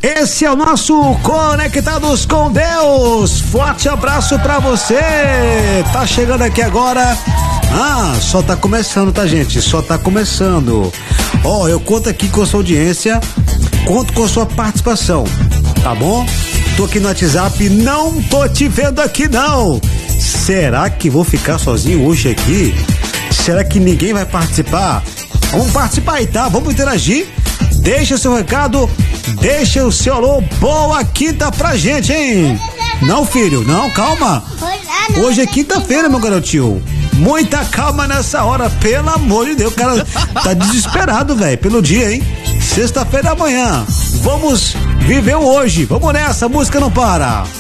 Esse é o nosso Conectados com Deus. Forte abraço pra você. Tá chegando aqui agora. Só tá começando, tá, gente? Só tá começando. Eu conto aqui com a sua audiência, conto com a sua participação, tá bom? Tô aqui no WhatsApp, não tô te vendo aqui não. Será que vou ficar sozinho hoje aqui? Será que ninguém vai participar? Vamos participar aí, tá? Vamos interagir. Deixa o seu recado, deixa o seu alô. Boa quinta pra gente, hein? Não, filho, não, calma. Hoje é quinta-feira, meu garotinho. Muita calma nessa hora, pelo amor de Deus. O cara tá desesperado, velho, pelo dia, hein? Sexta-feira amanhã. Vamos viver o hoje. Vamos nessa, a música não para.